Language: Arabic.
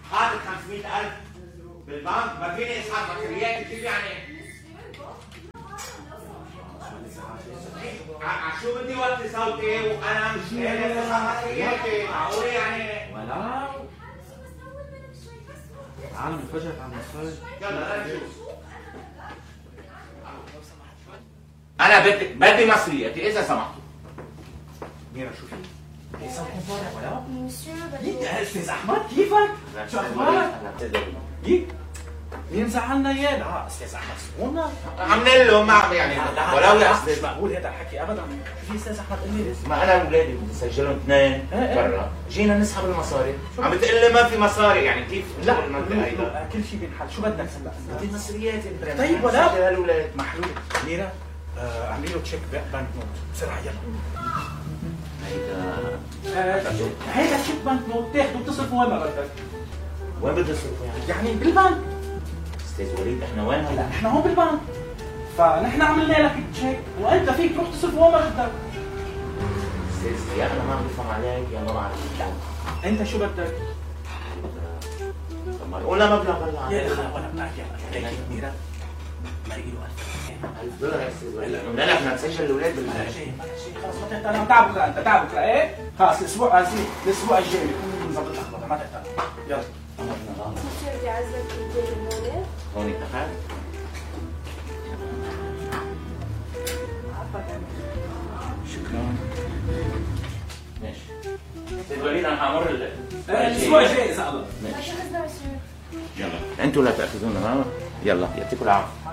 حاطط 500,000 بالبنك، ما فيني اسحب مصرياتي، كيف يعني؟ شو بدي وطي صوتي وانا مش قادر اسحب مصرياتي؟ معقول يعني؟ ولا عالم انفجرت عم نتفرج. يلا نشوف. انا بدي مصرياتي اذا سمحتوا. ميرا شو في؟ ايه صوتكم طالع ولا؟ مسيو يك استاذ احمد كيفك؟ شو اخبارك؟ يك مين مزعلنا اياه؟ لا استاذ احمد سمونا عملنا له ما يعني ولو لا استاذ مش مقبول هذا الحكي ابدا. في استاذ احمد قال لي ما انا واولادي بدي اسجلهم اثنين برا، جينا نسحب المصاري، عم بتقول لي ما في مصاري، يعني كيف؟ لا كل شيء بينحل. شو بدك هلا؟ بدي مصرياتي. طيب ولا سجل هالولاد محلول. ميرا اعملي له تشيك بنك نوت بسرعه يلا. هيدا تشيك بنك نوت تاخده بتصرفه وين ما بدك. وين بدي اصرفه يعني بالبنك. استاذ وليد احنا وين هلا؟ لا احنا هون بالبنك، فنحن عملنا لك تشيك وانت فيك تروح تصرفه وين ما بدك. استاذ يا انا ما بفهم عليك يا ما بعرف. لا انت شو بدك؟ طب ما قولنا مبلغ هلا. يا اخي ولا بدك يلا ميرا مرقي له $1000 يا استاذ وليد. قلنا لك بدنا نسجل الاولاد خلص ما تهتم. تعال بكره انت تعال بكره. ايه خلص الاسبوع الجاي بكون نظبط لك ما تهتم. يلا مسيو بدي اعزلك البيت هون. هون اتفقنا. شكرا. ماشي استاذ وليد انا حامر الاسبوع الجاي اذا الله. شو قصدك مسيو؟ يلا انتوا لا تاخذونا معنا. يلا يعطيكم العافيه.